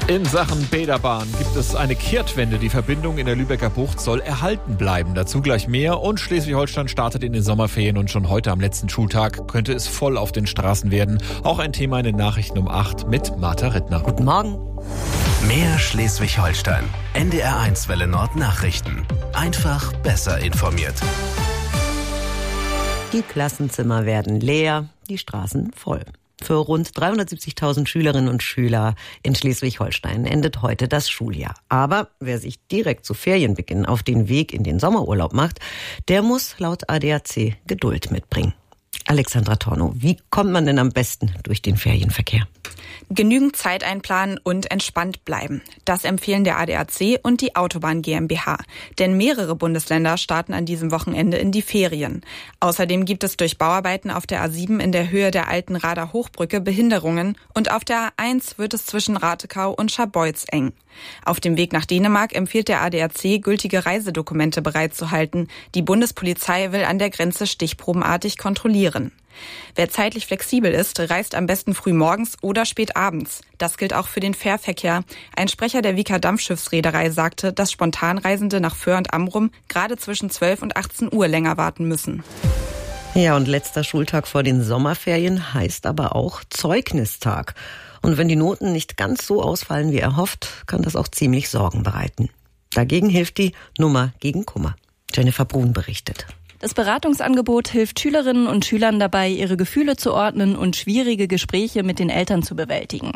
In Sachen Bäderbahn gibt es eine Kehrtwende. Die Verbindung in der Lübecker Bucht soll erhalten bleiben. Dazu gleich mehr. Und Schleswig-Holstein startet in den Sommerferien und schon heute am letzten Schultag könnte es voll auf den Straßen werden. Auch ein Thema in den Nachrichten um 8 mit Martha Rittner. Guten Morgen. Mehr Schleswig-Holstein. NDR1 Welle Nord Nachrichten. Einfach besser informiert. Die Klassenzimmer werden leer, die Straßen voll. Für rund 370.000 Schülerinnen und Schüler in Schleswig-Holstein endet heute das Schuljahr. Aber wer sich direkt zu Ferienbeginn auf den Weg in den Sommerurlaub macht, der muss laut ADAC Geduld mitbringen. Alexandra Tornow, wie kommt man denn am besten durch den Ferienverkehr? Genügend Zeit einplanen und entspannt bleiben. Das empfehlen der ADAC und die Autobahn GmbH. Denn mehrere Bundesländer starten an diesem Wochenende in die Ferien. Außerdem gibt es durch Bauarbeiten auf der A7 in der Höhe der alten Rader Hochbrücke Behinderungen und auf der A1 wird es zwischen Ratekau und Scharbeutz eng. Auf dem Weg nach Dänemark empfiehlt der ADAC, gültige Reisedokumente bereitzuhalten. Die Bundespolizei will an der Grenze stichprobenartig kontrollieren. Wer zeitlich flexibel ist, reist am besten früh morgens oder spät abends. Das gilt auch für den Fährverkehr. Ein Sprecher der Wica Dampfschiffsreederei sagte, dass Spontanreisende nach Föhr und Amrum gerade zwischen 12 und 18 Uhr länger warten müssen. Ja, und letzter Schultag vor den Sommerferien heißt aber auch Zeugnistag. Und wenn die Noten nicht ganz so ausfallen wie erhofft, kann das auch ziemlich Sorgen bereiten. Dagegen hilft die Nummer gegen Kummer. Jennifer Brun berichtet. Das Beratungsangebot hilft Schülerinnen und Schülern dabei, ihre Gefühle zu ordnen und schwierige Gespräche mit den Eltern zu bewältigen.